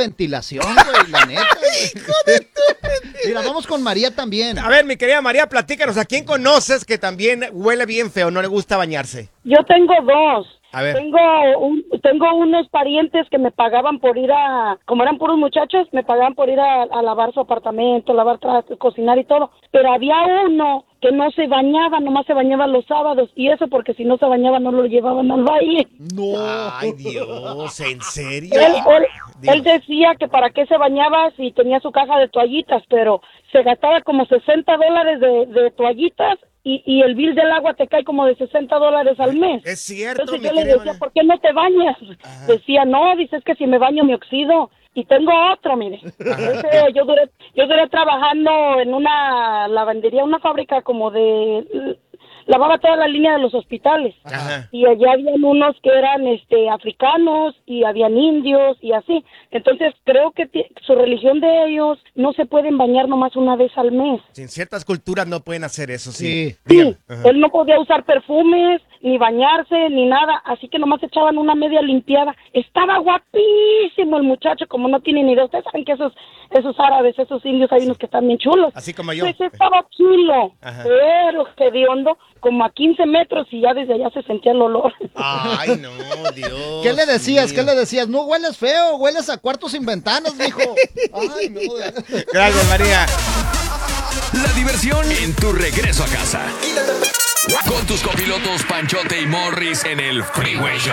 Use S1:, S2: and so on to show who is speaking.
S1: ventilación, güey, la neta. Mira, vamos con María también.
S2: A ver, mi querida María, platícanos, ¿a quién conoces que también huele bien feo, no le gusta bañarse?
S3: Yo tengo dos.
S2: A ver.
S3: Tengo unos parientes que me pagaban por ir como eran puros muchachos, me pagaban por ir a lavar su apartamento, lavar trastes, cocinar y todo. Pero había uno que no se bañaba, nomás se bañaba los sábados. Y eso porque si no se bañaba no lo llevaban al baile.
S2: No. Ay, Dios, ¿en serio?
S3: Él decía que para qué se bañaba si tenía su caja de toallitas, pero se gastaba como $60 de toallitas. Y el bill del agua te cae como de $60 al mes.
S2: Es cierto.
S3: Entonces yo le decía, ¿por qué no te bañas? Ajá. Decía, no, dices que si me baño me oxido. Y tengo otro, mire. Yo duré trabajando en una lavandería, una fábrica como de... lavaba toda la línea de los hospitales. Ajá. Y allá habían unos que eran africanos y habían indios y así. Entonces creo que su religión de ellos no se pueden bañar nomás una vez al mes.
S2: En ciertas culturas no pueden hacer eso, sí.
S3: Sí, él no podía usar perfumes, ni bañarse, ni nada, así que nomás echaban una media limpiada. Estaba guapísimo el muchacho, como no tiene ni idea. Ustedes saben que esos árabes, esos indios, hay unos que están bien chulos.
S2: Así como yo.
S3: Pues estaba chulo, pero hediondo, como a 15 metros y ya desde allá se sentía el olor.
S2: Ay, no, Dios.
S1: ¿Qué le decías? ¿Qué le decías? No hueles feo, hueles a cuarto sin ventanas, mijo. Ay, no.
S2: Gracias, María.
S4: La diversión en tu regreso a casa. Con tus copilotos Panchote y Morris en el Freeway Show.